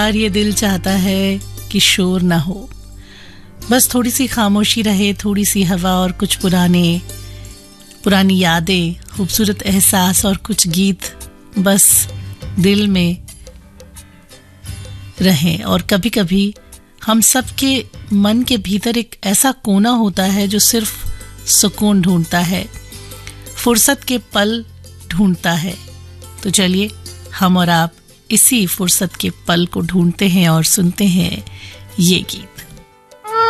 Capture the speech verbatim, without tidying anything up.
ये दिल चाहता है कि शोर ना हो, बस थोड़ी सी खामोशी रहे, थोड़ी सी हवा और कुछ पुराने पुरानी यादें, खूबसूरत एहसास और कुछ गीत बस दिल में रहें। और कभी कभी हम सब के मन के भीतर एक ऐसा कोना होता है जो सिर्फ सुकून ढूंढता है, फुर्सत के पल ढूंढता है। तो चलिए हम और आप इसी फुर्सत के पल को ढूंढते हैं और सुनते हैं ये गीत।